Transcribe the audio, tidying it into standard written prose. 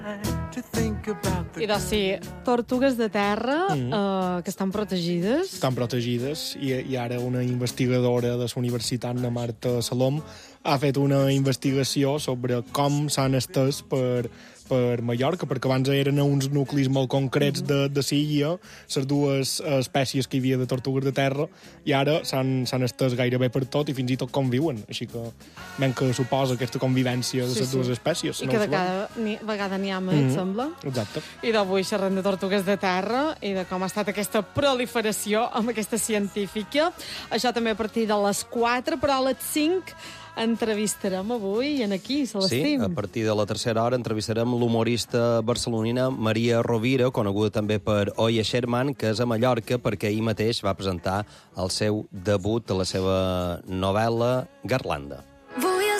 I doncs sí, tortugues de terra que estan protegides. Estan protegides i ara una investigadora de la Universitat de Marta Salom ha fet una investigació sobre com s'han estès per Mallorca, perquè abans eren uns nuclis molt concrets de l'illa, les dues espècies que hi havia de tortugues de terra, i ara s'han estès gairebé per tot i fins i tot conviuen. Així que menys que suposa aquesta convivència de les dues espècies. I que de cada vegada n'hi ha més, sembla. Exacte. I d'avui xerrem de tortugues de terra i de com ha estat aquesta proliferació amb aquesta científica. Això també a partir de les 4, però a les 5 entrevistarem avui en aquí, Celestín. Sí, a partir de la tercera hora entrevistarem l'humorista barcelonina Maria Rovira, coneguda també per Oia Sherman, que és a Mallorca perquè ahir mateix va presentar el seu debut de la seva novel·la Garlanda.